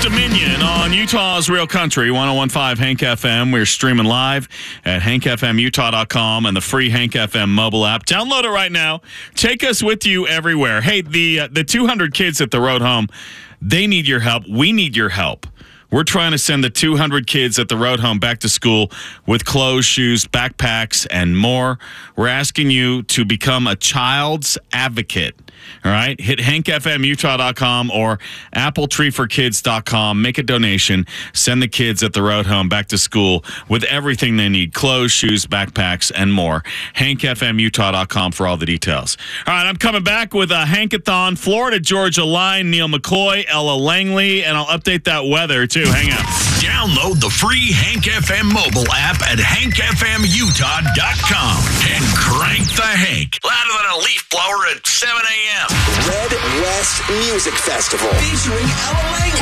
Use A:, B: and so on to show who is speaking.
A: Dominion on Utah's Real Country, 101.5 Hank FM. We're streaming live at hankfmutah.com and the free Hank FM mobile app. Download it right now. Take us with you everywhere. Hey, the 200 kids at the road home, they need your help. We need your help. We're trying to send the 200 kids at the road home back to school with clothes, shoes, backpacks, and more. We're asking you to become a child's advocate. All right? Hit hankfmutah.com or appletreeforkids.com. Make a donation. Send the kids at the road home back to school with everything they need. Clothes, shoes, backpacks, and more. hankfmutah.com for all the details. All right, I'm coming back with a Hankathon. Florida Georgia line, Neil McCoy, Ella Langley, and I'll update that weather, too. Hang out.
B: Download the free Hank FM mobile app at hankfmutah.com and crank the Hank. Louder than a leaf blower at 7 a.m.
C: Red West Music Festival featuring Ella Langley.